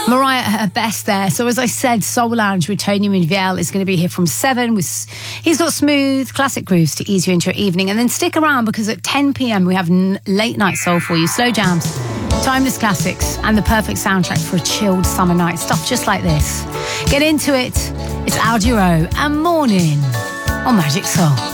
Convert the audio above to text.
Mariah at her best there. So as I said, Soul Lounge with Tony Munviel is going to be here from 7. He's got smooth classic grooves to ease you into your evening. And then stick around because at 10 p.m. we have late night soul for you. Slow jams, timeless classics, and the perfect soundtrack for a chilled summer night. Stuff just like this. Get into it. It's Al Giro and Morning on Magic Soul.